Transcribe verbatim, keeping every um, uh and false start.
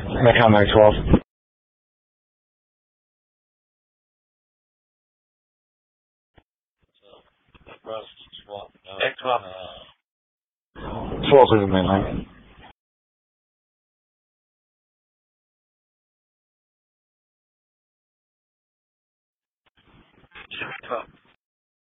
Make contact twelve. twelve is the main line. twelve.